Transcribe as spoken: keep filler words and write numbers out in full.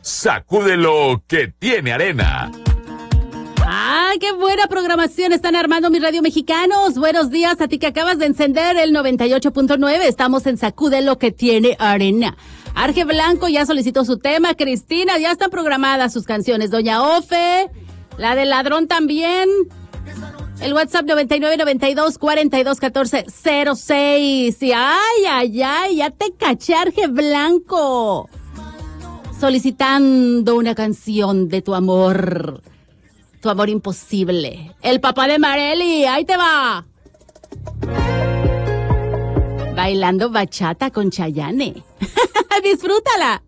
Sacúdelo que tiene arena. ¡Ah, qué buena programación están armando mis radio mexicanos! Buenos días a ti que acabas de encender el noventa y ocho punto nueve. Estamos en Sacúdelo que tiene arena. Arge Blanco ya solicitó su tema. Cristina, ya están programadas sus canciones. Doña Ofe, la del ladrón también. El WhatsApp noventa y nueve noventa y dos cuarenta y dos catorce cero seis. Y ay, ay, ay, ya te caché, Arge Blanco. Solicitando una canción de tu amor. Tu amor imposible. El papá de Marely, ahí te va. Bailando bachata con Chayanne. Disfrútala.